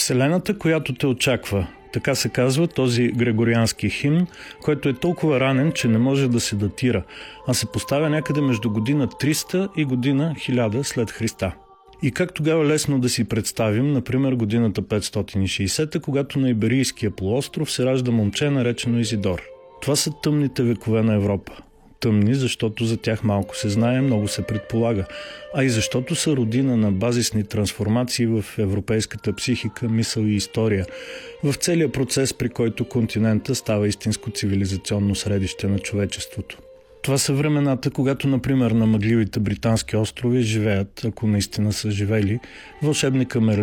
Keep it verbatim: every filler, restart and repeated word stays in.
Вселената, която те очаква. Така се казва този грегориански химн, който е толкова ранен, че не може да се датира, а се поставя някъде между година триста и година хиляда след Христа. И как тогава лесно да си представим, например, годината петстотин и шейсета, когато на Иберийския полуостров се ражда момче, наречено Изидор. Това са тъмните векове на Европа. Тъмни, защото за тях малко се знае, много се предполага, а и защото са родина на базисни трансформации в европейската психика, мисъл и история, в целия процес, при който континента става истинско цивилизационно средище на човечеството. Това са времената, когато, например, на мъгливите британски острови живеят, ако наистина са живели, вълшебника Мерлин